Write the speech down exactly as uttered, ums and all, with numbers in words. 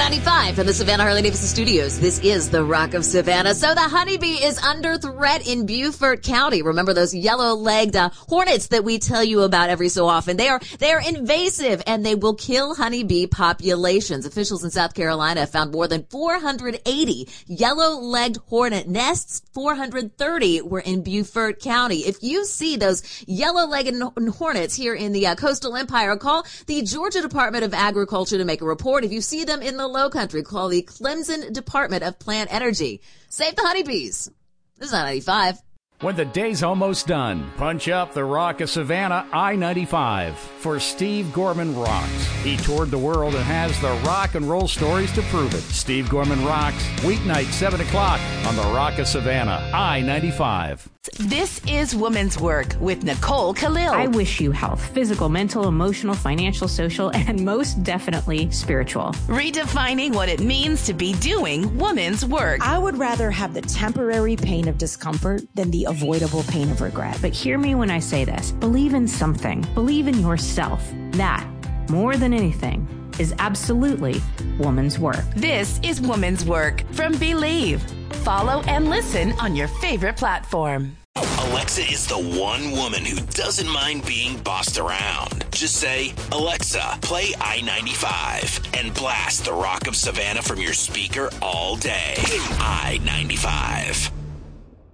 ninety-five from the Savannah Harley Davidson Studios. This is the Rock of Savannah. So the honeybee is under threat in Beaufort County. Remember those yellow-legged uh, hornets that we tell you about every so often? They are they are invasive and they will kill honeybee populations. Officials in South Carolina have found more than four hundred eighty yellow-legged hornet nests. four hundred thirty were in Beaufort County. If you see those yellow-legged hornets here in the uh, coastal empire, call the Georgia Department of Agriculture to make a report. If you see them in the low country, call the Clemson Department of Plant Energy. Save the honeybees. This is ninety-five. When the day's almost done, punch up the Rock of Savannah I ninety-five for Steve Gorman Rocks. He toured the world and has the rock and roll stories to prove it. Steve Gorman Rocks, weeknight seven o'clock on the Rock of Savannah I ninety-five. This is Woman's Work with Nicole Khalil. I wish you health, physical, mental, emotional, financial, social, and most definitely spiritual. Redefining what it means to be doing woman's work. I would rather have the temporary pain of discomfort than the avoidable pain of regret. But hear me when I say this. Believe in something. Believe in yourself. That, more than anything, is absolutely woman's work. This is Woman's Work from Believe. Follow and listen on your favorite platform. Alexa is the one woman who doesn't mind being bossed around. Just say, Alexa, play I ninety-five and blast the Rock of Savannah from your speaker all day. I ninety-five.